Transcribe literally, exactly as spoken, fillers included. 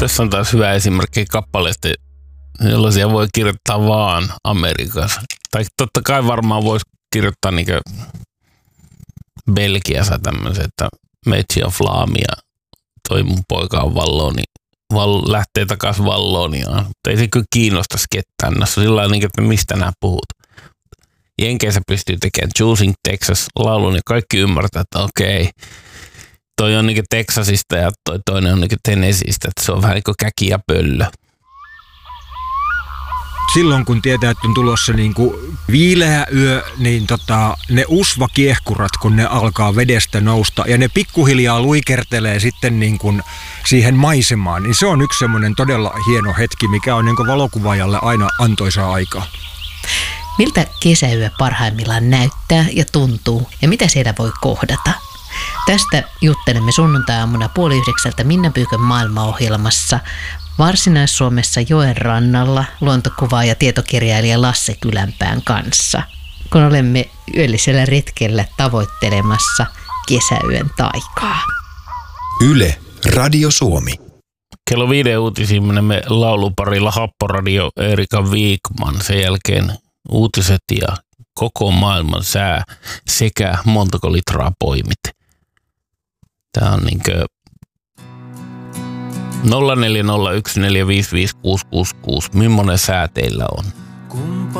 Tässä on taas hyvä esimerkki kappaleesta, jollaisia voi kirjoittaa vaan Amerikassa. Tai totta kai varmaan voisi kirjoittaa niinkö Belgiassa tämmöisen, että Meitsi on flaami ja toi mun poika on Valloni. Val, lähtee takaisin Valloniaan. Mutta ei se kyllä kiinnostaisi ketään. Näissä on sillä lailla, että mistä nämä puhut. Jenkeissä pystyy tekemään Choosing Texas laulun ja kaikki ymmärtää, että okei, toi on niinku Texasista ja toi toinen on niinku Tennesseeistä, että se on vähän niinku käki ja pöllö. Silloin kun tietää, että on tulossa niin kuin viileä yö, niin tota, ne usvakiehkurat, kun ne alkaa vedestä nousta ja ne pikkuhiljaa luikertelee sitten niin kuin siihen maisemaan, niin se on yksi semmoinen todella hieno hetki, mikä on niin kuin valokuvaajalle aina antoisaa aikaa. Miltä kesäyö parhaimmillaan näyttää ja tuntuu ja mitä siellä voi kohdata? Tästä juttelemme sunnuntai-aamuna puoli yhdeksältä Minna Pyykön maailmaohjelmassa Varsinais-Suomessa joen rannalla luontokuvaaja ja tietokirjailija Lasse Kylänpään kanssa, kun olemme yöllisellä retkellä tavoittelemassa kesäyön taikaa. Yle, Radio Suomi. Kello viiden uutisiin menemme lauluparilla Happoradio Erika Viikman. Sen jälkeen uutiset ja koko maailman sää sekä montako litraa poimit. Tämä on niinkö nolla neljä nolla yksi neljä viisi viisi kuusi kuusi kuusi. Millainen sää teillä on?